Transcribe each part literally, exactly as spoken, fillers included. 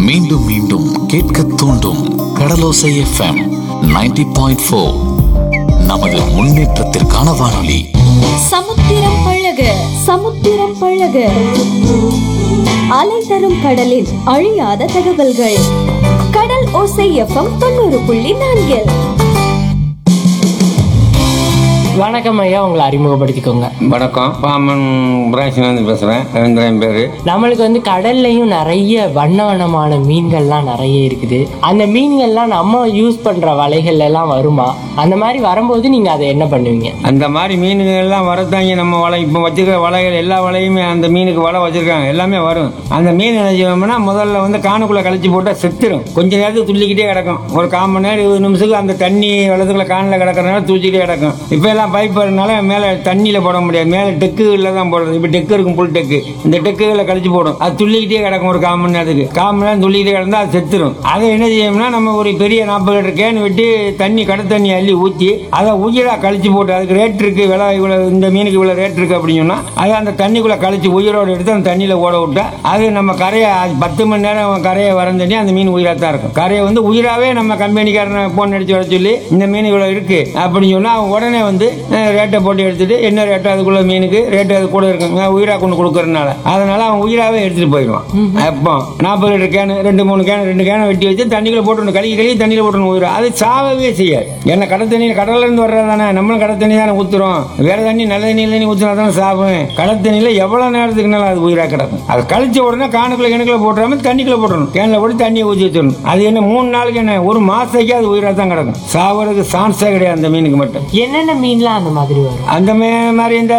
மீண்டும் மீண்டும் கேட்க தூண்டும் கடலோசை எஃப்எம் நைன்டி பாயிண்ட் ஃபோர். நமது முன்னேற்றத்திற்கான வானொலி. சமுத்திரம் பழக சமுத்திரம் பழக அலை தரும் கடலின் அழியாத தகவல்கள். கடல் ஓசை எஃப்எம் தொண்ணூறு புள்ளி நான்கில். வணக்கம் ஐயா, உங்களை அறிமுகப்படுத்திக்கோங்க. வணக்கம், பாமன் பிரான்சிலேருந்து பேசுகிறேன். ரவீந்திரன் பேர். நம்மளுக்கு வந்து கடல்லையும் நிறைய வண்ண வண்ணமான மீன்கள்லாம் நிறைய இருக்குது. அந்த மீன்கள்லாம் நம்ம யூஸ் பண்ணுற வலைகள்ல எல்லாம் வருமா? அந்த மாதிரி வரும்போது நீங்கள் அதை என்ன பண்ணுவீங்க? அந்த மாதிரி மீன்கள்லாம் வரத்தாங்க. நம்ம வலை இப்போ வச்சுருக்க வலைகள் எல்லா வலையுமே அந்த மீனுக்கு வலை வச்சுருக்காங்க, எல்லாமே வரும். அந்த மீன் என்ன செய்வோம்னா முதல்ல வந்து காணுக்குள்ளே கழிச்சு போட்டால் செத்துரும். கொஞ்ச நேரத்துக்கு துள்ளிக்கிட்டே கிடக்கும். ஒரு கால் மணி நேரம் இருபது நிமிஷத்துக்கு அந்த தண்ணி வெள்ளத்துக்குள்ள காணில் கிடக்கிறதுனால தூச்சிக்கிட்டே கிடக்கும். இப்போ எல்லாம் பைப் வரனால மேலே தண்ணியில் போட முடியாது, மேலே டெக்குகளில் தான் போடுறது. இப்போ டெக்கு இருக்கும், புல் டெக்கு. இந்த டெக்குகளை கழிச்சு போடும், அது துள்ளிக்கிட்டே கிடக்கும். ஒரு கால் மணி நேரத்துக்கு கால் மணி நேரம் துள்ளிக்கிட்டே கிடந்தா அது செத்துரும். அதை என்ன செய்யணும்னா நம்ம ஒரு பெரிய நாற்பது லிட்டர் கேன் விட்டு தண்ணி கடை தண்ணி அள்ளி ஊற்றி அதை உயிராக கழிச்சு போட்டு, அதுக்கு ரேட் இருக்கு, விலை இவ்வளோ, இந்த மீனுக்கு இவ்வளோ ரேட் இருக்கு அப்படின்னு சொன்னா அதை அந்த தண்ணிக்குள்ளே கழிச்சு உயிரோடு எடுத்து அந்த தண்ணியில் ஓட விட்டா அது நம்ம கரையை பத்து மணி நேரம் கரையை வரம் தண்ணி அந்த மீன் உயிராக தான் இருக்கும். கரையை வந்து உயிராகவே நம்ம கம்பெனிக்காரனை போன் அடிச்சு வர சொல்லி இந்த மீன் இவ்வளோ இருக்கு அப்படின்னு சொன்னா அவங்க உடனே வந்து ரேட்டை போட்டு எடுத்துட்டு என்ன ரேட்டோ அதுக்குள்ள மீனுக்கு ரேட்டு அது கூட இருக்கும், உயிராக கொண்டு கொடுக்கறதுனால. அதனால அவன் உயிராகவே எடுத்துட்டு போயிடுவான். அப்போ நாற்பது லிட்டர் கேனு, ரெண்டு மூணு கேனு ரெண்டு கேனை வெட்டி வச்சு தண்ணிக்குள்ள போட்டு கழுகி கழுகி தண்ணியில் போட்டணும் உயிரா. அது சாவவே செய்யாது. ஏன்னா கடை தண்ணி கடல்ல இருந்து வர்றதானே, நம்மளும் கடை தண்ணி தானே ஊத்துறோம். வேற தண்ணி நல்ல தண்ணி தண்ணி ஊற்றினா தானே சாவும். கடை தண்ணியில எவ்வளவு நேரத்துக்குனால அது உயிராக கிடக்கும். அது கழிச்ச உடனே காணுக்குள்ள கிணக்குள்ள போட்டுறாம தண்ணிக்குள்ள போட்டணும், கேனில் போட்டு தண்ணியை ஊற்றி வச்சிடணும். அது என்ன மூணு நாளுக்கு என்ன ஒரு மாசத்துக்கே அது உயிராக தான் கிடக்கும். சாவறதுக்கு சான்ஸே கிடையாது அந்த மீனுக்கு மட்டும். என்னென்ன மீன்லாம் அந்த மாதிரி வரும்? அந்த மாதிரி இந்த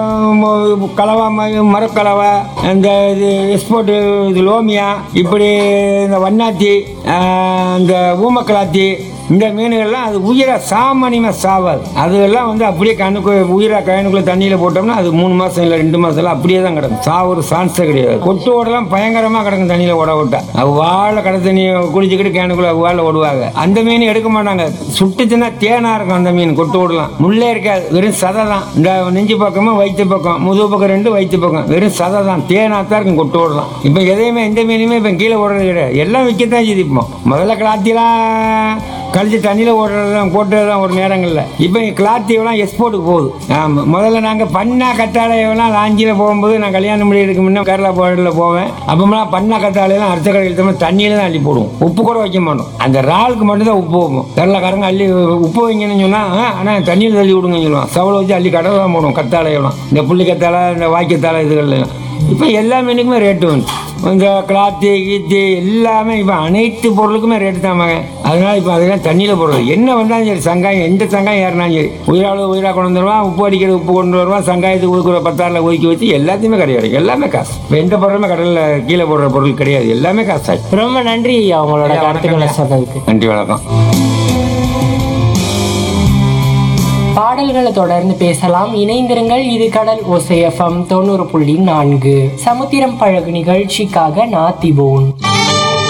கலவா, மரக்கலவை, இந்த இது எக்ஸ்போர்ட், இது லோமியா, இப்படி இந்த வண்ணாத்தி, இந்த ஊமக்கலாத்தி, இந்த மீன்கள்லாம் அது உயிரா சாமானியமா சாவாது. அதெல்லாம் வந்து அப்படியே கண்ணுக்கு உயிரா கயனுக்குள்ள தண்ணியில போட்டோம்னா அது மூணு மாசம் இல்ல ரெண்டு மாசம் எல்லாம் அப்படியே தான் கிடக்கும். சாவுற சான்ஸே கிடையாது. கொட்டு ஓடலாம் பயங்கரமா கிடக்கும் தண்ணியில ஓட விட்டா. வாழை கடை தண்ணி குளிச்சுக்கிட்டு கேனுக்குள்ள வாழை ஓடுவாங்க. அந்த மீன் எடுக்க மாட்டாங்க. சுட்டுச்சுன்னா தேனா இருக்கும் அந்த மீன். கொட்டு ஓடலாம் முள்ளே இருக்காது, வெறும் சதை தான். இந்த நெஞ்சு பக்கமும் வயிற்று பக்கம், முதுகு பக்கம் ரெண்டு, வயிற்று பக்கம் வெறும் சதை தான். தேனாத்தான் இருக்கும் கொட்டு ஓடலாம். இப்ப எதையுமே எந்த மீனுமே இப்ப கீழே ஓடுறது கிடையாது, எல்லாம் விற்கத்தான் செய்து. இப்போ முதல்ல கிளாத்திலாம் கழிச்சு தண்ணியில ஓடுறதுதான் போட்டுறதுதான் ஒரு நேரங்கள்ல. இப்ப கிளாத்தியெல்லாம் எக்ஸ்போர்ட்டுக்கு போகுது. ஆமா, முதல்ல நாங்க பண்ணா கத்தாழையெல்லாம் லாஞ்சியில போகும்போது நான் கல்யாணம் முடியறதுக்கு முன்ன கேரளா போர்டுல போவேன். அப்பமெல்லாம் பண்ணா கத்தாழையெல்லாம் அடுத்த கடையில் தண்ணியில தான் அள்ளி போடுவோம். உப்பு கூட வைக்க மாட்டோம். அந்த இறாலுக்கு மட்டும் தான் உப்பு வைப்போம். கேரளாக்காரங்க அள்ளி உப்பு வைங்கன்னு சொன்னா ஆனா தண்ணியில் தள்ளி விடுங்க சொல்லுவான். சவலை வச்சு அள்ளி கடலை தான் போடுவோம். கத்தாழையெல்லாம் இந்த புள்ளி கத்தாழை, இந்த வாய்க்கத்தாழை, இதுகள் இப்ப எல்லா மீனுக்குமே ரேட்டு வந்து இந்த கிளாத்தி கீத்தி எல்லாமே இப்ப அனைத்து பொருளுக்குமே ரேட்டு தாமாங்க. அதனால இப்ப அதெல்லாம் தண்ணியில போடுறது. என்ன வந்தாலும் சரி, சங்காயம் எந்த சங்காயம் ஏறினாலும் சரி, உயிராளு உயிரா கொண்டு வந்துடுவான். உப்பு அடிக்கிறது உப்பு கொண்டு வருவான். சங்காயத்துக்கு ஒதுக்குற பத்தாறுல ஒதுக்கி வச்சு எல்லாத்தையுமே கிடையாது. எல்லாமே காசு. இப்ப எந்த பொருளுமே கடல்ல கீழே போடுற பொருள் கிடையாது, எல்லாமே காசு. ரொம்ப நன்றி அவங்களோட கருத்துக்களை சொன்னதுக்கு. நன்றி, வணக்கம். பாடல்களை தொடர்ந்து பேசலாம், இணைந்திருங்கள். இது கடல் ஓசை எஃப்எம் தொண்ணூறு புள்ளி நான்கு. சமுத்திரம் பழகு நிகழ்ச்சிக்காக நாத்திபோன்.